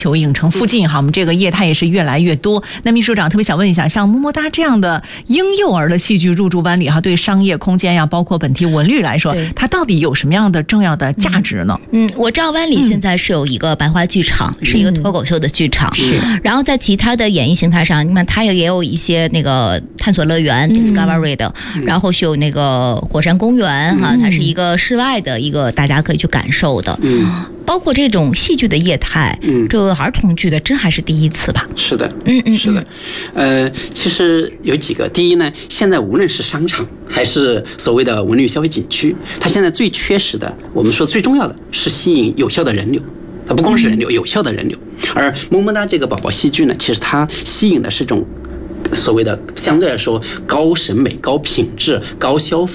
球影城附近哈，我们这个业态也是越来越多。那秘书长特别想问一下，像么么哒这样的婴幼儿的戏剧入驻湾里哈，对商业空间呀，包括本地文旅来说，它到底有什么样的重要的价值呢？ 我知道湾里现在是有一个白话剧场，是一个脱口秀的剧场，是。然后在其他的演艺形态上，你看它也有一些那个探索乐园 Discovery 的，然后是有那个火山公园哈，它是一个室外的一个大家可以去感受的。包括这种戏剧的业态，这个儿童剧的真还是第一次吧？ 是的，是的，其实有几个。第一呢，现在无论是商场还是所谓的文旅消费景区，它现在最缺失的，我们说最重要的是吸引有效的人流。它不光是人流，有效的人流。而么么哒这个宝宝戏剧呢，其实它吸引的是这种所谓的相对来说高审美、高品质、高消费。